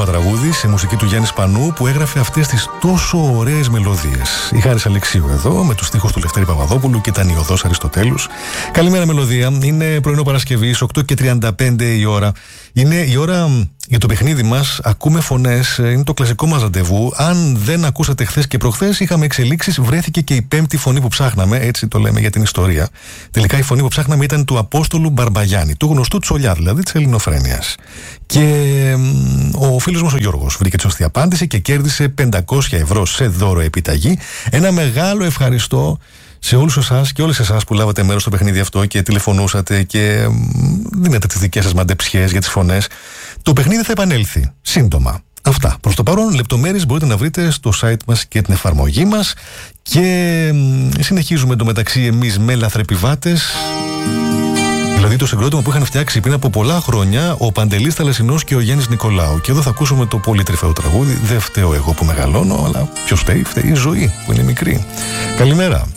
τραγούδι σε μουσική του Γιάννη Σπανού που έγραφε αυτές τις τόσο ωραίες μελωδίες. Η Χάρης Αλεξίου εδώ με τους στίχους του Λευτέρη Παπαδόπουλου και ήταν η Οδός Αριστοτέλους. Καλημέρα μελωδία. Είναι πρωινό Παρασκευής, 8:35 η ώρα. Είναι η ώρα για το παιχνίδι μας. Ακούμε φωνές. Είναι το κλασικό μας ραντεβού. Αν δεν ακούσατε χθες και προχθές, είχαμε εξελίξεις. Βρέθηκε και η πέμπτη φωνή που ψάχναμε. Έτσι το λέμε για την ιστορία. Τελικά η φωνή που ψάχναμε ήταν του Απόστολου Μπαρμπαγιάννη, του γνωστού Τσολιά δηλαδή της Ελληνοφρένειας. Και ο φίλος μας ο Γιώργος βρήκε τη σωστή απάντηση και κέρδισε 500 ευρώ σε δώρο επιταγή. Ένα μεγάλο ευχαριστώ σε όλους εσάς και όλες εσάς που λάβατε μέρος στο παιχνίδι αυτό και τηλεφωνούσατε και δίνετε τις δικές σας μαντεψιές για τις φωνές. Το παιχνίδι θα επανέλθει σύντομα. Αυτά. Προς το παρόν, λεπτομέρειες μπορείτε να βρείτε στο site μας και την εφαρμογή μας. Και συνεχίζουμε εντωμεταξύ εμείς με λαθρεπιβάτες. Δηλαδή το συγκρότημα που είχαν φτιάξει πριν από πολλά χρόνια ο Παντελής Θαλασσινός και ο Γιάννης Νικολάου. Και εδώ θα ακούσουμε το πολύ τρυφαίο τραγούδι. Δεν φταίω εγώ που μεγαλώνω, αλλά ποιος φταίει? Φταίει η ζωή που είναι μικρή. Καλημέρα.